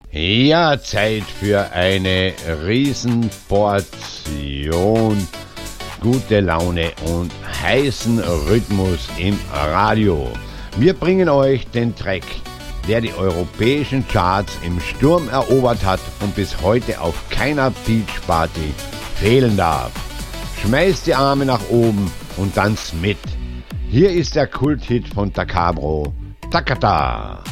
Ja, Zeit für eine Riesenportion gute Laune und heißen Rhythmus im Radio. Wir bringen euch den Track, der die europäischen Charts im Sturm erobert hat und bis heute auf keiner Beachparty fehlen darf. Schmeißt die Arme nach oben und tanzt mit. Hier ist der Kulthit von Takabro, Takata.